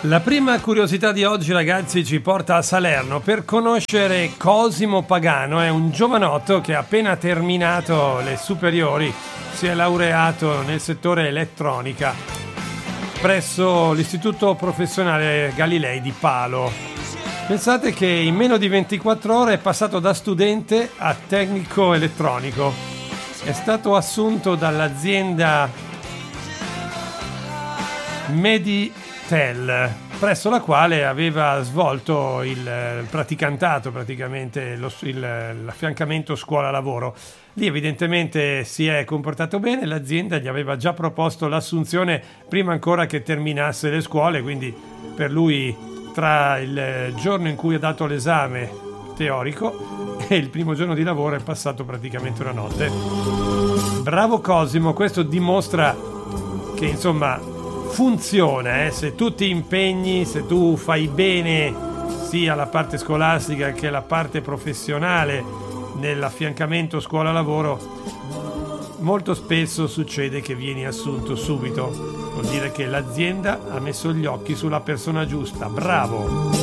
La prima curiosità di oggi, ragazzi, ci porta a Salerno per conoscere Cosimo Pagano. È un giovanotto che ha appena terminato le superiori, si è laureato nel settore elettronica presso l'Istituto Professionale Galilei di Palo. Pensate che in meno di 24 ore è passato da studente a tecnico elettronico. È stato assunto dall'azienda Meditel, presso la quale aveva svolto il praticantato, praticamente l'affiancamento scuola-lavoro. Lì evidentemente si è comportato bene, l'azienda gli aveva già proposto l'assunzione prima ancora che terminasse le scuole, quindi per lui tra il giorno in cui ha dato l'esame teorico e il primo giorno di lavoro è passato praticamente una notte. Bravo Cosimo, questo dimostra che insomma funziona, se tu ti impegni, se tu fai bene sia la parte scolastica che la parte professionale nell'affiancamento scuola-lavoro, molto spesso succede che vieni assunto subito. Vuol dire che l'azienda ha messo gli occhi sulla persona giusta. Bravo!